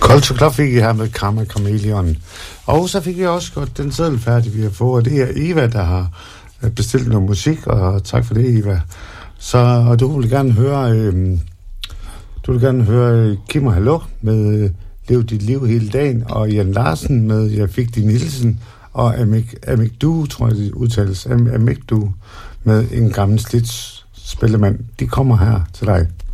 Culture Club fik I her med Karma Chameleon. Og så fik vi også godt den seddel færdig, vi har fået, og det er Eva, der har bestilt noget musik, og tak for det, Eva. Så og du vil gerne høre Kim og Hallo med Lev dit liv hele dagen, og Jan Larsen med Jeg fik din hilsen, og Amik Du, tror jeg det udtales, Amik Du med En gammel slidt spillemand. De kommer her til dig.